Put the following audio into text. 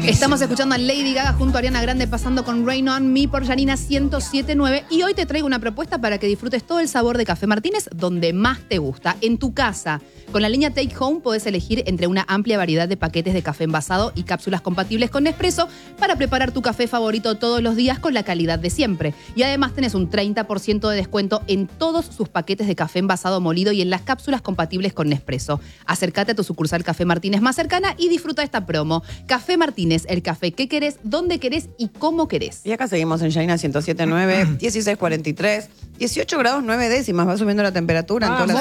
Estamos escuchando a Lady Gaga junto a Ariana Grande pasando con Rain On Me por Yanina 107.9 y hoy te traigo una propuesta para que disfrutes todo el sabor de Café Martínez donde más te gusta, en tu casa. Con la línea Take Home podés elegir entre una amplia variedad de paquetes de café envasado y cápsulas compatibles con Nespresso para preparar tu café favorito todos los días con la calidad de siempre. Y además tenés un 30% de descuento en todos sus paquetes de café envasado molido y en las cápsulas compatibles con Nespresso. Acércate a tu sucursal Café Martínez más cercana y disfruta esta promo. Café Martínez, el café que querés, dónde querés y cómo querés. Y acá seguimos en Yanina 107.9, 16:43, 18 grados 9 décimas, va subiendo la temperatura en todas las